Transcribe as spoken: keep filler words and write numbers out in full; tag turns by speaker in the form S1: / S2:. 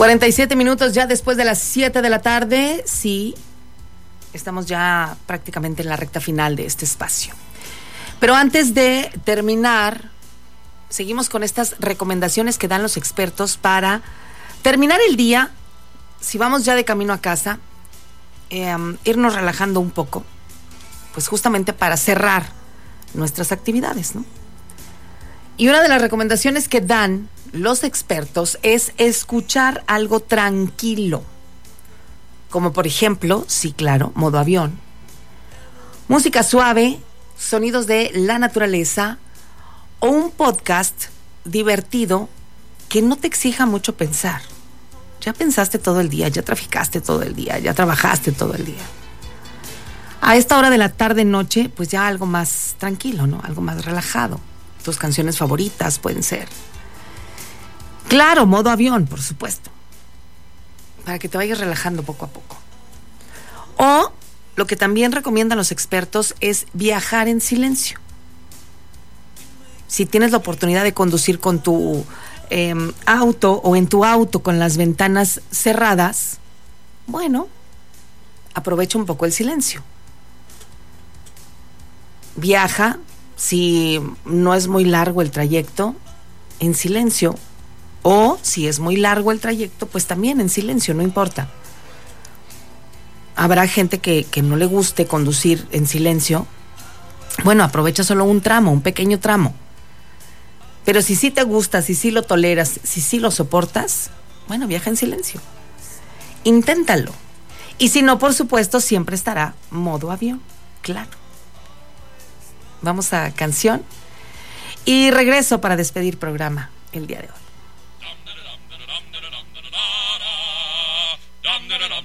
S1: cuarenta y siete minutos ya después de las siete de la tarde. Sí, estamos ya prácticamente en la recta final de este espacio. Pero antes de terminar, seguimos con estas recomendaciones que dan los expertos para terminar el día. Si vamos ya de camino a casa, eh, irnos relajando un poco, pues justamente para cerrar nuestras actividades, ¿no? Y una de las recomendaciones que dan los expertos es escuchar algo tranquilo, como por ejemplo, sí, claro, modo avión, música suave, sonidos de la naturaleza o un podcast divertido que no te exija mucho pensar. Ya pensaste todo el día, ya traficaste todo el día, ya trabajaste todo el día. A esta hora de la tarde, noche, pues ya algo más tranquilo, ¿no? Algo más relajado. Tus canciones favoritas pueden ser. Claro, modo avión, por supuesto. Para que te vayas relajando poco a poco. O lo que también recomiendan los expertos es viajar en silencio. Si tienes la oportunidad de conducir con tu eh, auto o en tu auto con las ventanas cerradas, bueno, aprovecha un poco el silencio. Viaja, si no es muy largo el trayecto, en silencio. O si es muy largo el trayecto, pues también en silencio, no importa. Habrá gente que, que no le guste conducir en silencio. Bueno, aprovecha solo un tramo, un pequeño tramo. Pero si sí te gusta, si sí lo toleras, si sí lo soportas, bueno, viaja en silencio. Inténtalo. Y si no, por supuesto, siempre estará modo avión, claro. Vamos a canción y regreso para despedir programa el día de hoy.